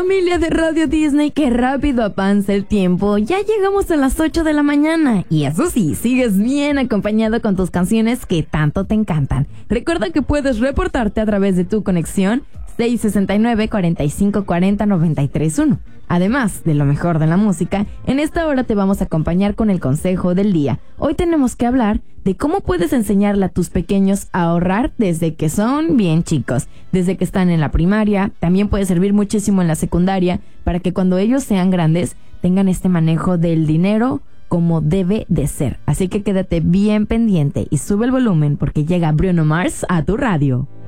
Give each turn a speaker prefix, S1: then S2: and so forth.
S1: familia de Radio Disney, qué rápido avanza el tiempo. Ya llegamos a las 8 de la mañana. Y eso sí, sigues bien acompañado con tus canciones que tanto te encantan. Recuerda que puedes reportarte a través de tu conexión 669-4540-931. Además de lo mejor de la música, en esta hora te vamos a acompañar con el consejo del día. Hoy tenemos que hablar de cómo puedes enseñarle a tus pequeños a ahorrar desde que son bien chicos, desde que están en la primaria. También puede servir muchísimo en la secundaria para que cuando ellos sean grandes tengan este manejo del dinero como debe de ser. Así que quédate bien pendiente y sube el volumen porque llega Bruno Mars a tu radio.